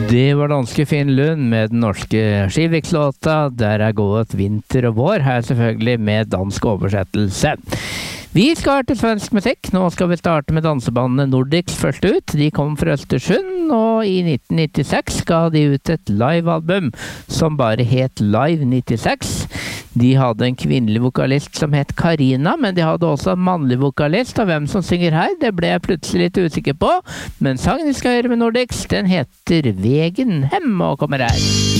Det var danske Finn Lund med den norske Skivikslåta Der gått vinter og vår, her selvfølgelig med dansk oversettelse. Vi skal til svensk musikk. Nå skal vi starte med dansebandet Nordics først ut. De kom fra Østersund, og i 1996 ga de ut et livealbum som bare het Live 96. De hadde en kvinnelig vokalist som het Karina, men de hadde også en mannlig vokalist, og hvem som synger her, det ble jeg plutselig litt usikker på. Men sangen vi skal høre med Nordics, den heter Vegen Hem og kommer her.